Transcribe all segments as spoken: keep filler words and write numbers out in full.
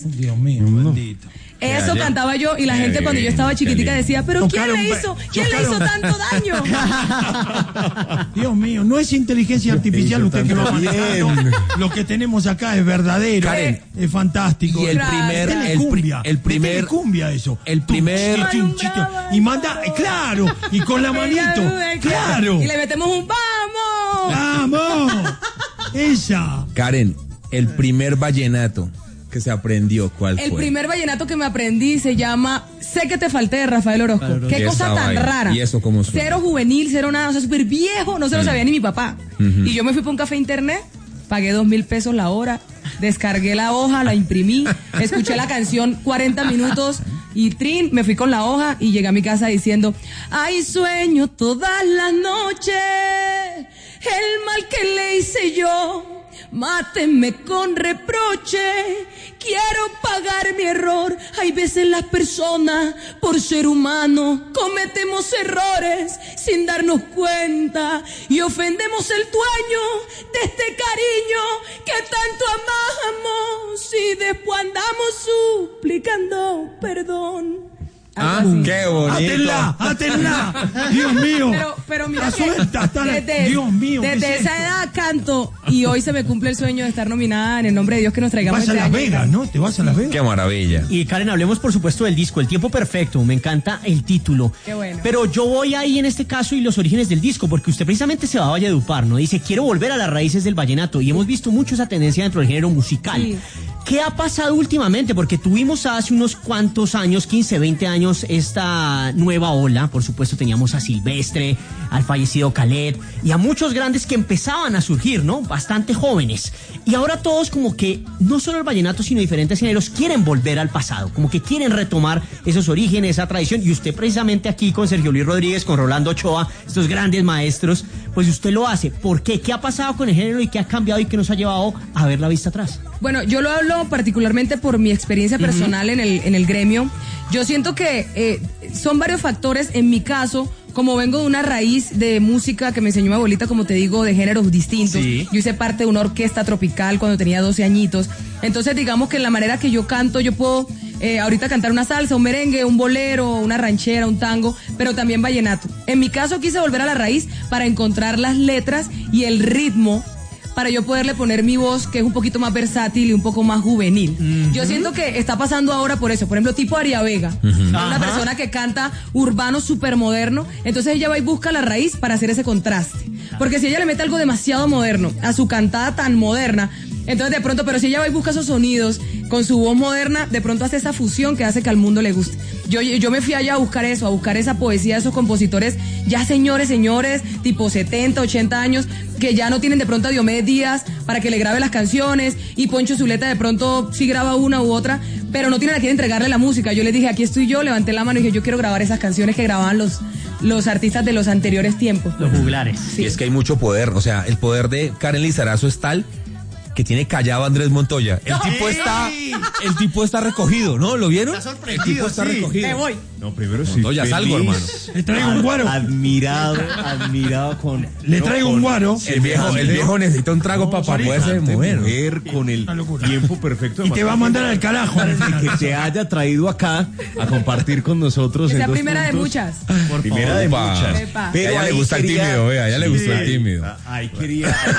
Dios mío, bendito. Eso cantaba yo y la gente eh, cuando yo estaba chiquitica decía, pero ¿quién le hizo? ¿Quién le hizo tanto daño? Dios mío, no es inteligencia artificial usted que va manejando. Lo que tenemos acá es verdadero, Karen, es fantástico. Y el primer, el, cumbia, el primer, cumbia eso. El primer, chum, chum, chum, y manda, claro, y con la manito, claro. Y le metemos un vamos. Vamos. Esa. Karen, el primer vallenato que se aprendió, ¿cuál el fue? El primer vallenato que me aprendí se llama Sé que te falté, de Rafael Orozco. Claro, qué cosa tan vaina. Rara. ¿Y eso cómo suena? Cero juvenil, cero nada, o sea, súper viejo, no se lo mm. sabía ni mi papá. Uh-huh. Y yo me fui para un café internet, pagué dos mil pesos la hora, descargué la hoja, la imprimí, escuché la canción cuarenta minutos y trin, me fui con la hoja y llegué a mi casa diciendo, ay, sueño todas las noches, el mal que le hice yo. Mátenme con reproche, quiero pagar mi error. Hay veces las personas, por ser humanos, cometemos errores sin darnos cuenta y ofendemos el dueño de este cariño que tanto amamos y después andamos suplicando perdón. Ah, qué bonito. ¡Átenla! ¡Átenla! ¡Dios mío! Pero, pero mira que suelta, desde, Dios mío, desde esa edad canto y hoy se me cumple el sueño de estar nominada en el nombre de Dios que nos traigamos este año. Vas a Las Vegas, ¿no? Te vas a Las Vegas. ¡Qué maravilla! Y Karen, hablemos por supuesto del disco, El Tiempo Perfecto. Me encanta el título. ¡Qué bueno! Pero yo voy ahí en este caso y los orígenes del disco, porque usted precisamente se va a Valledupar, ¿no? Dice, quiero volver a las raíces del vallenato y hemos visto mucho esa tendencia dentro del género musical. Sí. ¿Qué ha pasado últimamente? Porque tuvimos hace unos cuantos años, quince, veinte años, esta nueva ola. Por supuesto teníamos a Silvestre, al fallecido Khaled y a muchos grandes que empezaban a surgir, ¿no? Bastante jóvenes. Y ahora todos como que, no solo el vallenato, sino diferentes géneros, quieren volver al pasado. Como que quieren retomar esos orígenes, esa tradición. Y usted precisamente aquí con Sergio Luis Rodríguez, con Rolando Ochoa, estos grandes maestros, pues usted lo hace. ¿Por qué? ¿Qué ha pasado con el género y qué ha cambiado y qué nos ha llevado a ver la vista atrás? Bueno, yo lo hablo particularmente por mi experiencia personal uh-huh. en el en el gremio. Yo siento que eh, son varios factores. En mi caso, como vengo de una raíz de música que me enseñó mi abuelita, como te digo, de géneros distintos. Sí. Yo hice parte de una orquesta tropical cuando tenía doce añitos. Entonces, digamos que en la manera que yo canto, yo puedo eh, ahorita cantar una salsa, un merengue, un bolero, una ranchera, un tango, pero también vallenato. En mi caso, quise volver a la raíz para encontrar las letras y el ritmo para yo poderle poner mi voz, que es un poquito más versátil y un poco más juvenil. Uh-huh. Yo siento que está pasando ahora por eso. Por ejemplo, tipo Aria Vega, uh-huh. una persona que canta urbano súper moderno. Entonces ella va y busca la raíz para hacer ese contraste. Porque si ella le mete algo demasiado moderno a su cantada tan moderna, entonces de pronto, pero si ella va y busca esos sonidos con su voz moderna, de pronto hace esa fusión que hace que al mundo le guste. Yo, yo me fui allá a buscar eso, a buscar esa poesía de esos compositores, ya señores, señores, tipo setenta, ochenta años, que ya no tienen de pronto a Diomedes Díaz para que le grabe las canciones, y Poncho Zuleta de pronto sí graba una u otra, pero no tienen a quién entregarle la música. Yo les dije, aquí estoy yo, levanté la mano y dije, yo quiero grabar esas canciones que grababan los, los artistas de los anteriores tiempos. Los juglares. Sí. Y es que hay mucho poder, o sea, el poder de Karen Lizarazo es tal que tiene callado a Andrés Montoya. El tipo está, el tipo está recogido, ¿no? ¿Lo vieron? Está sorprendido, el tipo está sí. recogido. Me voy. No, primero sí. Montoya, salgo, hermano. Le traigo un guaro. Admirado, admirado con. Le no, traigo con, un guaro. El viejo, el viejo necesita un trago no, para poderse mover. Con el tiempo perfecto. Y te va a mandar al carajo. Que te haya traído acá a compartir con nosotros. Esa en primera puntos. de muchas. Por primera de Opa. muchas. Epa. Pero a ella le gusta quería, el tímido, vea, a ella sí, le gustó el tímido. Ahí quería. Ahí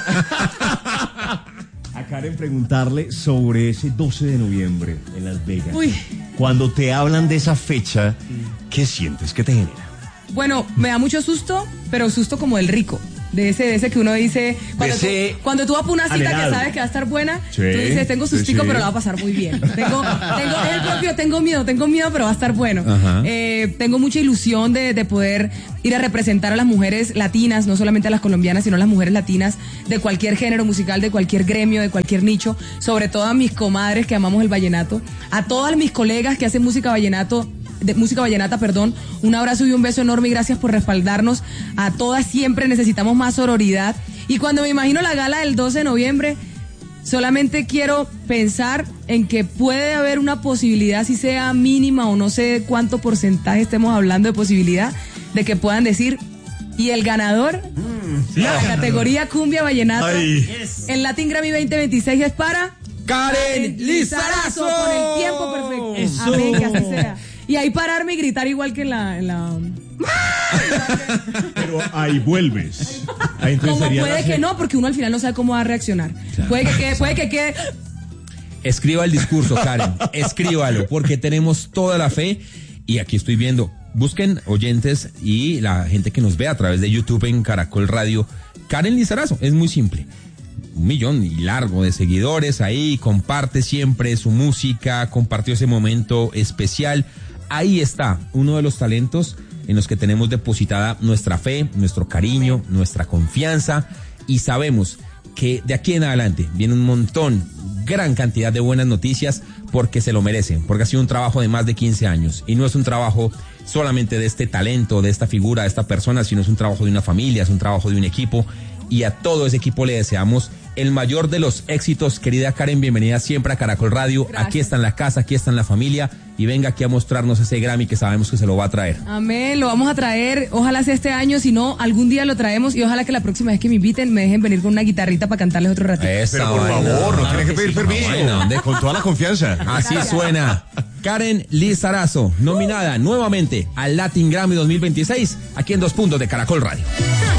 quería a Karen preguntarle sobre ese doce de noviembre en Las Vegas. Uy. Cuando te hablan de esa fecha, ¿qué sientes? ¿Qué te genera? Bueno, me da mucho susto, pero susto como el rico. De ese, de ese que uno dice, cuando, ese tú, cuando tú vas por una cita anhelado. que sabes que va a estar buena, Sí, tú dices, tengo sustico, sí, sí. pero la va a pasar muy bien. Tengo, tengo, es el propio, tengo miedo, tengo miedo, pero va a estar bueno. Eh, tengo mucha ilusión de, de poder ir a representar a las mujeres latinas, no solamente a las colombianas, sino a las mujeres latinas de cualquier género musical, de cualquier gremio, de cualquier nicho, sobre todo a mis comadres que amamos el vallenato, a todas mis colegas que hacen música vallenato, de música vallenata, perdón, un abrazo y un beso enorme y gracias por respaldarnos a todas. Siempre necesitamos más sororidad, y cuando me imagino la gala del doce de noviembre, solamente quiero pensar en que puede haber una posibilidad, si sea mínima o no sé cuánto porcentaje estemos hablando de posibilidad, de que puedan decir, y el ganador mm, sí, la ganador. Categoría cumbia vallenata Ay. en Latin Grammy veinte veintiséis es para Karen Lizarazo. Con el tiempo perfecto. Eso. Amén, que así sea. Y ahí pararme y gritar igual que en la... En la... Pero ahí vuelves. Ahí entonces Como sería puede la- que no, porque uno al final no sabe cómo va a reaccionar. Puede que quede, puede que quede... Escriba el discurso, Karen. Escríbalo, porque tenemos toda la fe. Y aquí estoy viendo. Busquen oyentes y la gente que nos ve a través de YouTube en Caracol Radio. Karen Lizarazo. Es muy simple. Un millón y largo de seguidores ahí. Comparte siempre su música. Compartió ese momento especial. Ahí está uno de los talentos en los que tenemos depositada nuestra fe, nuestro cariño, nuestra confianza. Y sabemos que de aquí en adelante viene un montón, gran cantidad de buenas noticias porque se lo merecen, porque ha sido un trabajo de más de quince años y no es un trabajo solamente de este talento, de esta figura, de esta persona, sino es un trabajo de una familia, es un trabajo de un equipo y a todo ese equipo le deseamos el mayor de los éxitos. Querida Karen, bienvenida siempre a Caracol Radio. Gracias. Aquí está en la casa, aquí está en la familia y venga aquí a mostrarnos ese Grammy que sabemos que se lo va a traer. Amén, lo vamos a traer, ojalá sea este año, si no, algún día lo traemos y ojalá que la próxima vez que me inviten me dejen venir con una guitarrita para cantarles otro ratito. Esa Pero por vaina. favor, no tienes que pedir permiso. Vaina, ¿dónde? Con toda la confianza. Así suena. Karen Lizarazo, nominada nuevamente al Latin Grammy dos mil veintiséis, aquí en Dos Puntos de Caracol Radio.